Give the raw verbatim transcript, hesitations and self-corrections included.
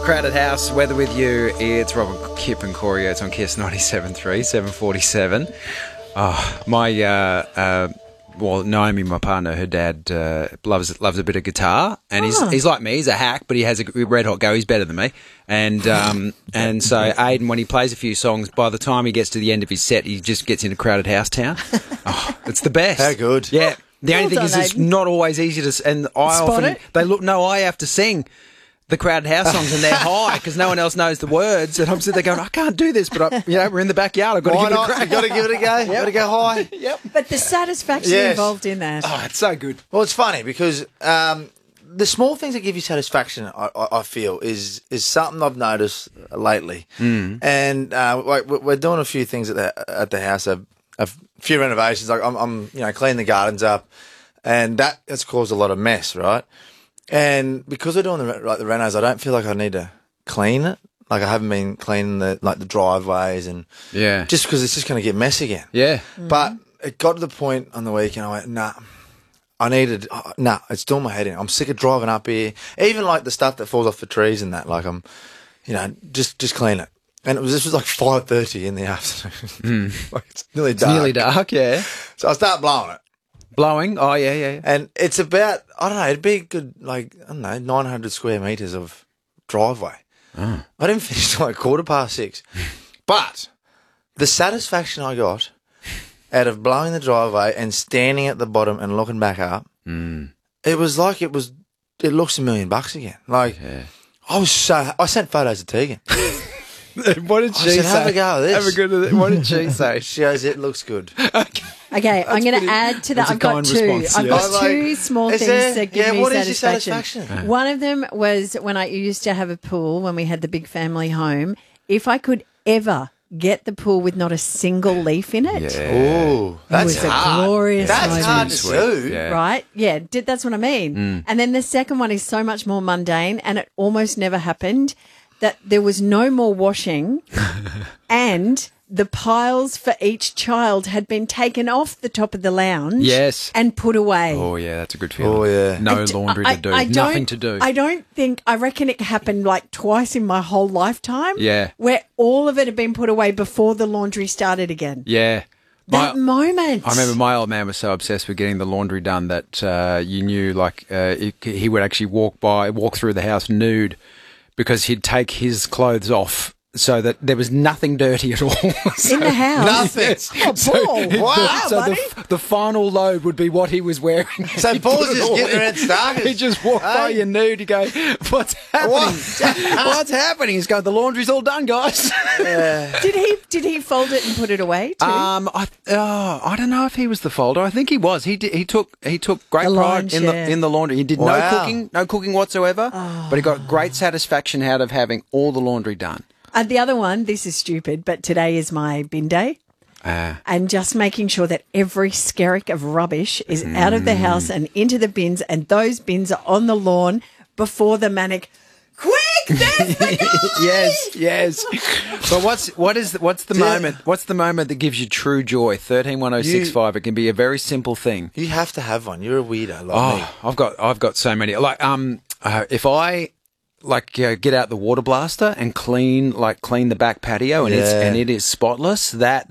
Crowded House, weather with you. It's Robert, Kip and Corey. It's on Kiss ninety-seven point three, seven forty-seven. Oh, my, uh, uh, well, Naomi, my partner, her dad uh, loves loves a bit of guitar. And he's Oh. he's like me. He's a hack, but he has a red hot go. He's better than me. And um, and so Aiden, when he plays a few songs, by the time he gets to the end of his set, he just gets into Crowded House town. Oh, it's the best. How good. Yeah. The Well only thing done, is, it's Aiden. not always easy to. s- And I Spot often it. they look. No, I have to sing the Crowded House songs, and they're high because no one else knows the words. And I'm sitting there going, I can't do this, but I, you know, we're in the backyard. I've got to Why give it a not? crack. You got to give it a go. Got to go high. Yep. But the satisfaction Yes. involved in that. Oh, it's so good. Well, it's funny because um, the small things that give you satisfaction, I, I, I feel, is is something I've noticed lately. Mm. And uh, like we're we're doing a few things at the at the house, a, a few renovations. Like I'm, I'm, you know, cleaning the gardens up, and that has caused a lot of mess, right? And because we're doing the re- like the renos, I don't feel like I need to clean it. Like I haven't been cleaning the like the driveways and Yeah. just because it's just going to get messy again. Yeah. But it got to the point on the weekend, I went, nah, I needed, oh, nah, it's doing my head in. I'm sick of driving up here. Even like the stuff that falls off the trees and that, like I'm, you know, just just clean it. And it was this was like five thirty in the afternoon. Like it's nearly It's dark. nearly dark, yeah. So I start blowing it. Blowing. Oh, yeah, yeah. yeah. And it's about, I don't know, it'd be a good, like, I don't know, nine hundred square metres of driveway. I didn't finish till like quarter past six. But the satisfaction I got out of blowing the driveway and standing at the bottom and looking back up, it was like it was, it looks a million bucks again. Like, I was so, I sent photos to Tegan. What did I said, have a go at this. Have a good at it. What did she say? She goes, it looks good. Okay, I'm going pretty- to add to that. that's a I've got kind two. response, I've yeah. got I like- two small Is things there- that give yeah, me what is your satisfaction. satisfaction? One of them was when I used to have a pool when we had the big family home. If I could ever get the pool with not a single leaf in it, Ooh, it that's was a hard. glorious That's moment. hard to Sweet. do. Yeah. Right? Yeah, did, that's what I mean. And then the second one is so much more mundane, and it almost never happened, that there was no more washing and the piles for each child had been taken off the top of the lounge Yes. and put away. Oh, yeah, that's a good feeling. Oh, yeah. No I d- laundry I- to do. I don't- Nothing to do. I don't think, I reckon it happened like twice in my whole lifetime. Yeah. Where all of it had been put away before the laundry started again. yeah. That My- moment. I remember my old man was so obsessed with getting the laundry done that uh, you knew, like, uh, he, he would actually walk by, walk through the house nude because he'd take his clothes off so that there was nothing dirty at all. So- in the house. Nothing. Oh, Paul. Wow, so buddy. the, the final load would be what he was wearing. So He'd Paul's put it just all getting in. around starkers. He'd just walk by Hey? you nude. You go, what's happening? What? What's happening? He's going, the laundry's all done, guys. Did he did he fold it and put it away too? Um, I oh, I don't know if he was the folder. I think he was. He did, he took he took great The pride lion's in the share. in the laundry. He did no Wow. cooking, no cooking whatsoever. But he got great satisfaction out of having all the laundry done. And the other one, this is stupid, but today is my bin day. Ah. And just making sure that every skerrick of rubbish is out of the Mm. house and into the bins, and those bins are on the lawn before the manic. Quick! There's the guy! Yes, yes. But what's what is the, what's the Yeah. moment? What's the moment that gives you true joy? Thirteen one zero six five. It can be a very simple thing. You have to have one. You're a weirdo like Oh, me. I've got I've got so many. Like um, uh, if I like uh, get out the water blaster and clean like clean the back patio and it's Yeah. and it is spotless. That